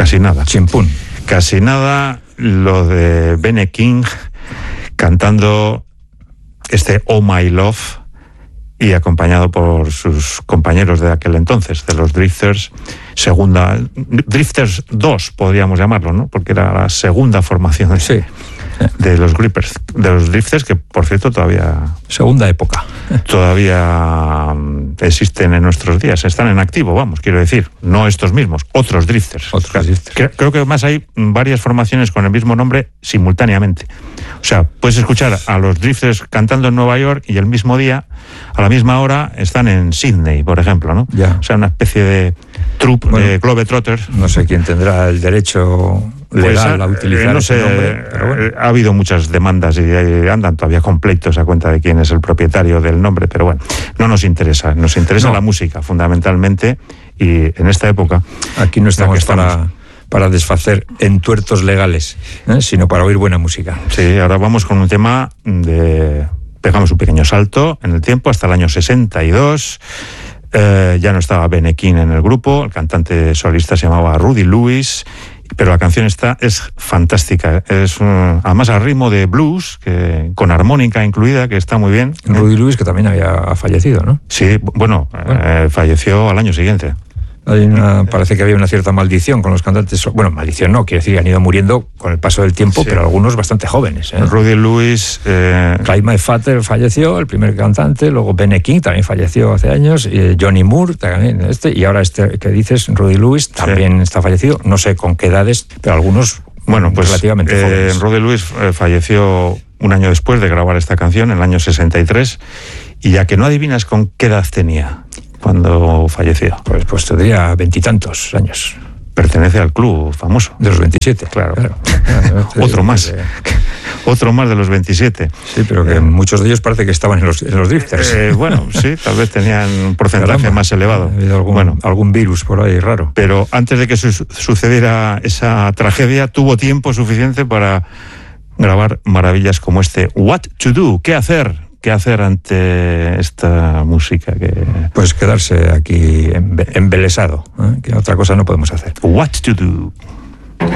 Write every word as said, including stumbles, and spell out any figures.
casi nada. Chimpún. Casi nada lo de Benny King cantando este Oh My Love y acompañado por sus compañeros de aquel entonces, de los Drifters, segunda, Drifters dos podríamos llamarlo, ¿no? Porque era la segunda formación de, sí. de los Grippers, de los Drifters, que por cierto todavía... Segunda época. Todavía existen en nuestros días, están en activo, vamos, quiero decir, no estos mismos, otros Drifters. Otros Drifters. Creo, creo que además hay varias formaciones con el mismo nombre simultáneamente. O sea, puedes escuchar a los Drifters cantando en Nueva York y el mismo día, a la misma hora, están en Sydney, por ejemplo, ¿no? Ya. O sea, una especie de troupe bueno, de Globetrotters. No sé quién tendrá el derecho legal pues, a utilizar eh, no ese sé, nombre, pero bueno. Ha habido muchas demandas y eh, andan todavía con pleitos a cuenta de quién es el propietario del nombre, pero bueno, no nos interesa. Nos interesa no. la música, fundamentalmente, y en esta época... Aquí no estamos, estamos para... para desfacer entuertos legales, ¿eh? sino para oír buena música. Sí, ahora vamos con un tema de... Pegamos un pequeño salto en el tiempo hasta el año sesenta y dos. Eh, ya no estaba Benny King en el grupo, el cantante solista se llamaba Rudy Lewis, pero la canción esta es fantástica. Es un, además al ritmo de blues, que, con armónica incluida, que está muy bien. Rudy Lewis, que también había fallecido, ¿no? Sí, bueno, bueno. Eh, falleció al año siguiente. Hay una, parece que había una cierta maldición con los cantantes. Bueno, maldición no, quiere decir que han ido muriendo con el paso del tiempo, sí. pero algunos bastante jóvenes. ¿eh? Rudy Lewis... Eh... Clyde Mayfater falleció, el primer cantante, luego Benny King también falleció hace años, y Johnny Moore también, este, y ahora este que dices, Rudy Lewis, también sí. está fallecido, no sé con qué edades, pero algunos bueno, pues, relativamente eh, jóvenes. Rudy Lewis eh, falleció un año después de grabar esta canción, en el año sesenta y tres, y ya que no adivinas con qué edad tenía cuando falleció. Pues, pues tendría veintitantos años. Pertenece al club famoso. De los veintisiete. Claro. claro. Otro más. Otro más de los veintisiete. Sí, pero que eh, muchos de ellos parece que estaban en los, en los Drifters. Eh, bueno, sí, tal vez tenían un porcentaje Caramba, más elevado. Ha habido algún, bueno, algún virus por ahí raro. Pero antes de que su- sucediera esa tragedia, tuvo tiempo suficiente para grabar maravillas como este What to Do, ¿qué hacer? ¿Qué hacer ante esta música? Que... Pues quedarse aquí embelesado, ¿eh? Que otra cosa no podemos hacer. What to Do.